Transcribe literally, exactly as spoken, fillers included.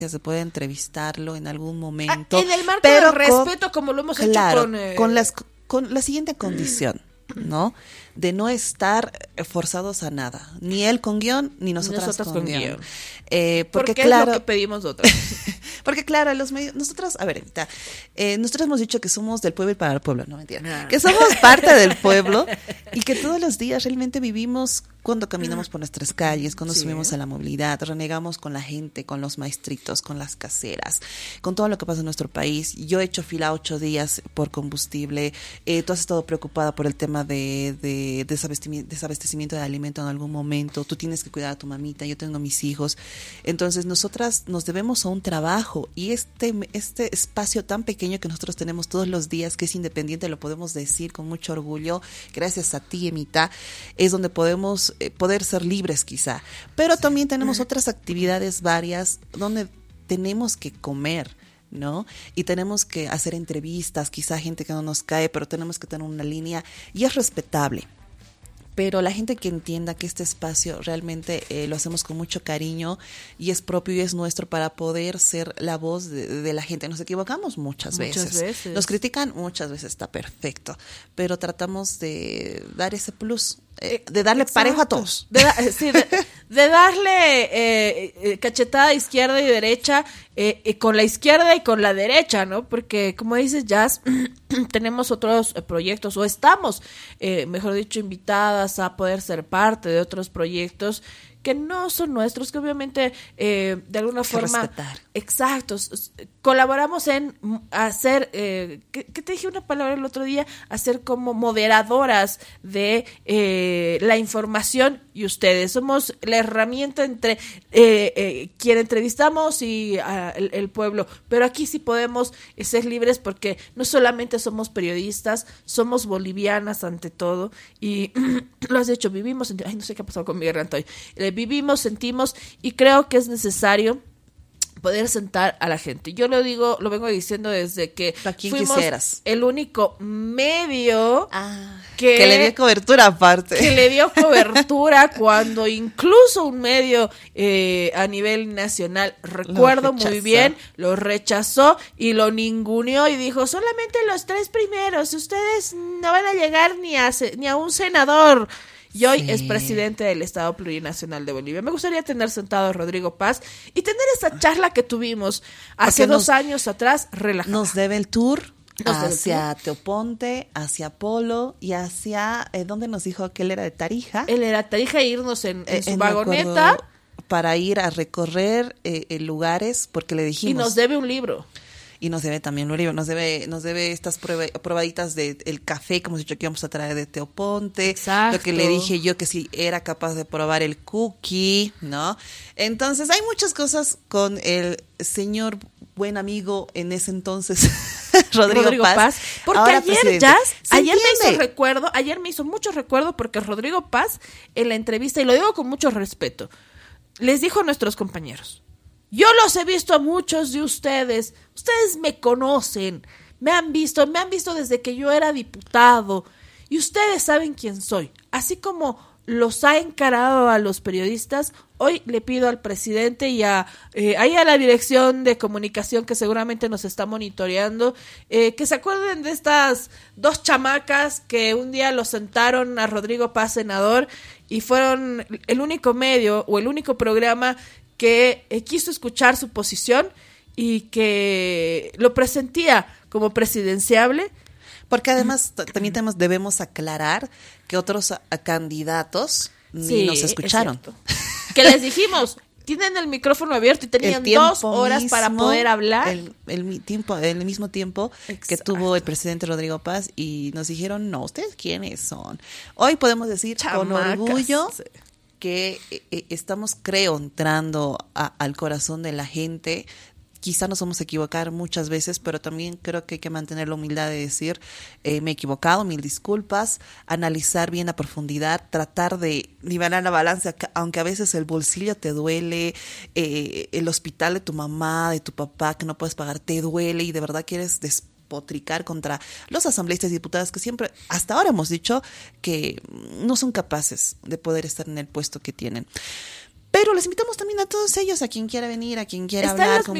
de poder entrevistarlo en algún momento. Ah, en el marco pero del respeto, con, como lo hemos claro, hecho con... Eh... con, las, con la siguiente condición, ¿no? De no estar forzados a nada. Ni él con guión, ni nosotras, nosotras con, con guión. guión. Eh, porque, porque claro, es lo que pedimos otras. porque claro, los medios, nosotros, a ver, Evita, eh, nosotros hemos dicho que somos del pueblo y para el pueblo, no mentira, No. que somos parte del pueblo y que todos los días realmente vivimos cuando caminamos por nuestras calles, cuando Sí. subimos a la movilidad, renegamos con la gente, con los maestritos, con las caseras, con todo lo que pasa en nuestro país. Yo he hecho fila ocho días por combustible, eh, tú has estado preocupada por el tema de, de desabastecimiento, desabastecimiento de alimento en algún momento, tú tienes que cuidar a tu mamita, yo tengo mis hijos, entonces nosotras nos debemos a un trabajo y este, este espacio tan pequeño que nosotros tenemos todos los días, que es independiente, lo podemos decir con mucho orgullo, gracias a ti, Emita, es donde podemos eh, poder ser libres quizá, pero sí. También tenemos otras actividades varias donde tenemos que comer, ¿no? Y tenemos que hacer entrevistas, quizá gente que no nos cae, pero tenemos que tener una línea y es respetable. Pero la gente que entienda que este espacio realmente eh, lo hacemos con mucho cariño y es propio y es nuestro para poder ser la voz de, de la gente. Nos equivocamos muchas, muchas veces. veces. Nos critican muchas veces, está perfecto. Pero tratamos de dar ese plus, eh, de darle Exacto. parejo a todos. De, da, sí, de, de darle eh, eh, cachetada izquierda y derecha, eh, eh, con la izquierda y con la derecha, ¿no? Porque, como dices, Jazz, tenemos otros eh, proyectos, o estamos, eh, mejor dicho, invitadas a poder ser parte de otros proyectos que no son nuestros, que obviamente eh, de alguna forma respetar. Exacto, colaboramos en hacer, eh, ¿qué, ¿qué te dije una palabra el otro día? Hacer como moderadoras de eh, la información y ustedes. Somos la herramienta entre eh, eh, quien entrevistamos y uh, el, el pueblo, pero aquí sí podemos ser libres porque no solamente somos periodistas, somos bolivianas ante todo y lo has dicho, vivimos, ay no sé qué ha pasado con mi garganta hoy, eh, vivimos, sentimos y creo que es necesario poder sentar a la gente. Yo lo digo, lo vengo diciendo desde que fuimos quisieras? el único medio ah, que, que le dio cobertura aparte. Que le dio cobertura cuando incluso un medio eh, a nivel nacional, recuerdo muy bien, lo rechazó y lo ninguneó y dijo, solamente los tres primeros, ustedes no van a llegar ni a, ni a un senador. Y hoy sí. es presidente del Estado Plurinacional de Bolivia. Me gustaría tener sentado a Rodrigo Paz y tener esa charla que tuvimos hace nos, dos años atrás, relajada. Nos debe el tour nos hacia el tour. Teoponte, hacia Polo y hacia, eh, ¿dónde nos dijo que él era de Tarija? Él era de Tarija e irnos en, en eh, su en vagoneta. Para ir a recorrer eh, eh, lugares, porque le dijimos. Y nos debe un libro. Y nos debe también un libro, nos debe, nos debe estas prueba, probaditas del de café, como hemos dicho que íbamos a traer de Teoponte. Exacto. Lo que le dije yo que si era capaz de probar el cookie, ¿no? Entonces hay muchas cosas con el señor buen amigo en ese entonces, Rodrigo, Rodrigo Paz. Paz. Porque Ahora ayer, presidente. Jazz, ayer entiende? me hizo recuerdo, ayer me hizo mucho recuerdo porque Rodrigo Paz en la entrevista, y lo digo con mucho respeto, les dijo a nuestros compañeros, yo los he visto a muchos de ustedes, ustedes me conocen, me han visto, me han visto desde que yo era diputado y ustedes saben quién soy. Así como los ha encarado a los periodistas, hoy le pido al presidente y a, eh, ahí a la dirección de comunicación que seguramente nos está monitoreando, eh, que se acuerden de estas dos chamacas que un día lo sentaron a Rodrigo Paz, senador, y fueron el único medio o el único programa que eh, quiso escuchar su posición y que lo presentía como presidenciable. Porque además t- también tenemos, debemos aclarar que otros a, a candidatos ni sí, nos escucharon. Que les dijimos, tienen el micrófono abierto y tenían dos horas mismo, para poder hablar. El, el, tiempo, el mismo tiempo Exacto. que tuvo el presidente Rodrigo Paz y nos dijeron, no, ¿ustedes quiénes son? Hoy podemos decir Chamacas. Con orgullo que eh, estamos, creo, entrando a, al corazón de la gente. Quizá nos vamos a equivocar muchas veces, pero también creo que hay que mantener la humildad de decir, eh, me he equivocado, mil disculpas, analizar bien a profundidad, tratar de nivelar la balanza, aunque a veces el bolsillo te duele, eh, el hospital de tu mamá, de tu papá, que no puedes pagar, te duele y de verdad quieres después potricar contra los asambleístas y diputados que siempre, hasta ahora hemos dicho que no son capaces de poder estar en el puesto que tienen. Pero les invitamos también a todos ellos, a quien quiera venir, a quien quiera Están hablar las con